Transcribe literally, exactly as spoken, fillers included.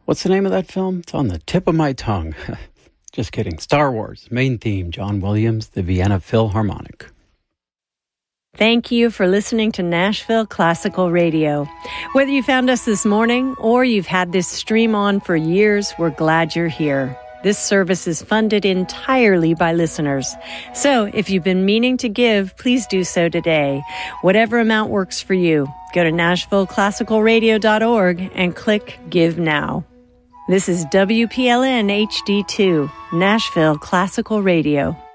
What's the name of that film? It's on the tip of my tongue. Just kidding. Star Wars, main theme, John Williams, the Vienna Philharmonic. Thank you for listening to Nashville Classical Radio. Whether you found us this morning or you've had this stream on for years, we're glad you're here. This service is funded entirely by listeners. So if you've been meaning to give, please do so today. Whatever amount works for you. Go to nashville classical radio dot org and click Give Now. This is W P L N H D two, Nashville Classical Radio.